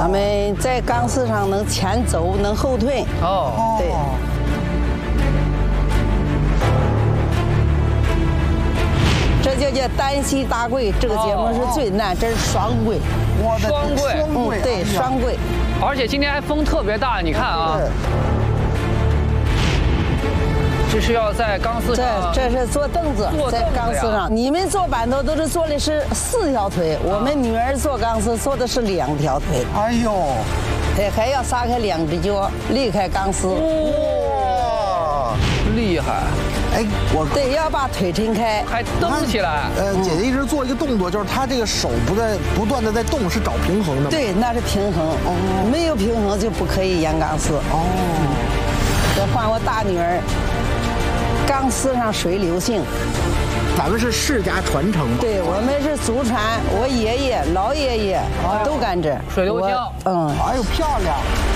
咱们在钢丝上能前走，能后退。 哦， 对。这就叫单膝搭跪，这个节目是最难，这是双跪。 我的双跪， 对，双跪。 而且今天还风特别大，你看啊。这是要在钢丝上， 这是坐凳子，在钢丝上。你们坐板头都是坐的是4条腿，我们女儿坐钢丝坐的是2条腿。 哎呦， 对，还要撒开2只脚，离开钢丝。 哇，厉害！ 哎， 对，要把腿抻开， 还蹬起来。 姐姐一直做一个动作，就是她这个手不断的在动，是找平衡的。 对，那是平衡。哦，没有平衡就不可以沿钢丝。哦，再换我大女儿。钢丝上水流性， 咱们是世家传承嘛？ 对，我们是祖传，我爷爷、老爷爷都干这水流性。 哎呦，漂亮！